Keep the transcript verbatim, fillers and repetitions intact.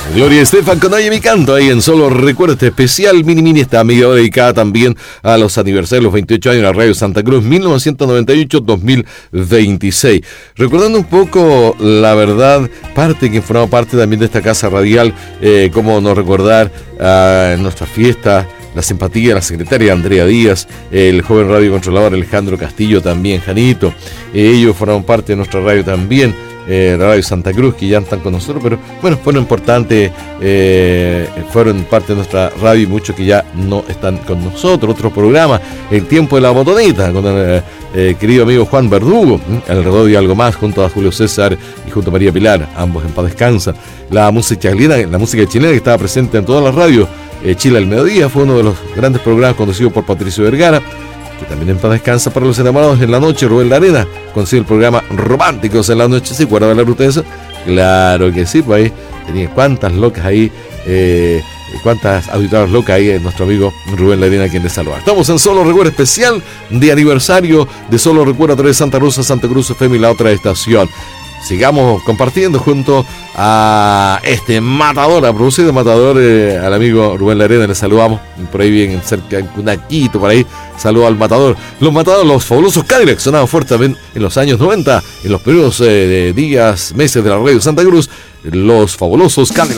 Gloria Estefan con Oye Mi Canto ahí en Solo Recuerdo, este especial mini mini, esta media hora dedicada también a los aniversarios, los veintiocho años de la Radio Santa Cruz, mil novecientos noventa y ocho a dos mil veintiséis. Recordando un poco, la verdad, parte que formaba parte también de esta casa radial, eh, cómo no recordar uh, en nuestras fiestas, la simpatía de la secretaria Andrea Díaz, el joven radiocontrolador Alejandro Castillo también, Janito, eh, ellos formaron parte de nuestra radio también. Eh, Radio Santa Cruz, que ya están con nosotros, pero bueno, fueron importantes, eh, fueron parte de nuestra radio y muchos que ya no están con nosotros. Otro programa, El Tiempo de la Botonita, con el eh, querido amigo Juan Verdugo, alrededor de algo más, junto a Julio César y junto a María Pilar, ambos en paz descansan. La música chilena, la música chilena que estaba presente en todas las radios, eh, Chile al Mediodía, fue uno de los grandes programas conducidos por Patricio Vergara, que también en paz descansa. Para los enamorados en la noche, Rubén Larena consigue el programa Románticos en la noche. ¿Se acuerdan de la ruta de eso? Claro que sí, pues ahí tenía cuántas locas ahí, eh, cuántas auditoras locas ahí, nuestro amigo Rubén Larena, quien les saluda. Estamos en Solo Recuerdo, especial de aniversario de Solo Recuerdo a través de Santa Rosa, Santa Cruz F M y la otra estación. Sigamos compartiendo junto a este matador, a producido matador, eh, al amigo Rubén Larena. Le saludamos por ahí bien cerca, en Cunaquito, por ahí. Saludo al matador. Los matadores, los fabulosos Cadillacs, sonaban fuerte también en los años noventa, en los primeros eh, días, meses de la Radio Santa Cruz. Los fabulosos Cadillacs.